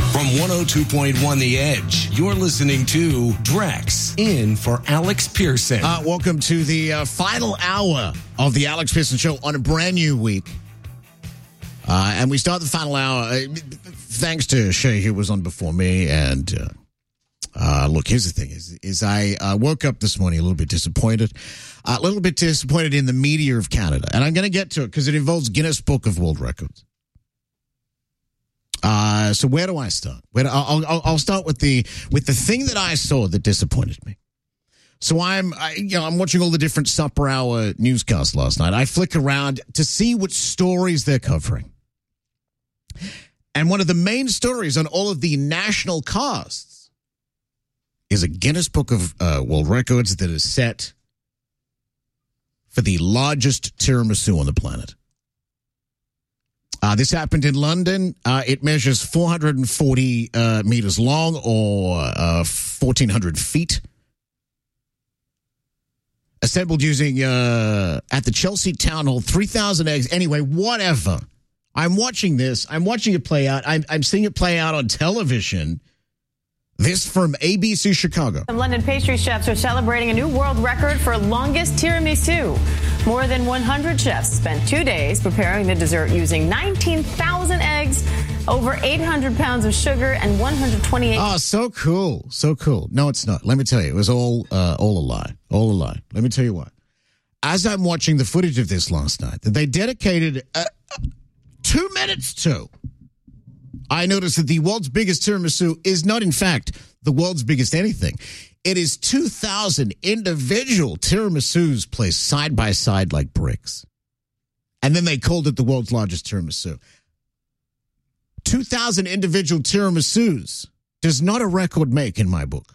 From 102.1 The Edge, you're listening to Drex, in for Alex Pearson. Welcome to the final hour of the Alex Pearson Show on a brand new week. And we start the final hour thanks to Shay, who was on before me. And look, here's the thing: is I woke up this morning a little bit disappointed. In the media of Canada, and I'm going to get to it because it involves Guinness Book of World Records. So where do I start? I'll start with the thing that I saw that disappointed me. So I'm watching all the different supper hour newscasts last night. I flick around to see what stories they're covering. And one of the main stories on all of the national casts is a Guinness Book of World Records that is set for the largest tiramisu on the planet. This happened in London. It measures 440 meters long, or 1,400 feet. Assembled using, at the Chelsea Town Hall, 3,000 eggs. Anyway, whatever. I'm watching this. I'm watching it play out. I'm seeing it play out on television. This from ABC Chicago. Some London pastry chefs are celebrating a new world record for longest tiramisu. More than 100 chefs spent 2 days preparing the dessert using 19,000 eggs, over 800 pounds of sugar, and 128... Oh, so cool. So cool. No, it's not. Let me tell you, it was all a lie. All a lie. Let me tell you why. As I'm watching the footage of this last night, that they dedicated 2 minutes to, I noticed that the world's biggest tiramisu is not, in fact, the world's biggest anything. It is 2,000 individual tiramisus placed side by side like bricks. And then they called it the world's largest tiramisu. 2,000 individual tiramisus does not a record make in my book.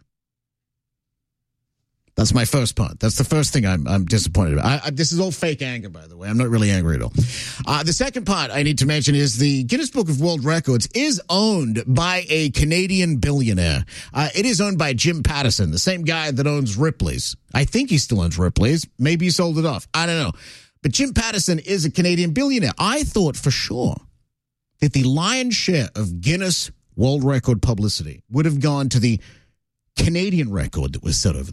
That's my first part. That's the first thing I'm disappointed about. This is all fake anger, by the way. I'm not really angry at all. The second part I need to mention is the Guinness Book of World Records is owned by a Canadian billionaire. It is owned by Jim Pattison, the same guy that owns Ripley's. I think he still owns Ripley's. Maybe he sold it off. I don't know. But Jim Pattison is a Canadian billionaire. I thought for sure that the lion's share of Guinness World Record publicity would have gone to the Canadian record that was set over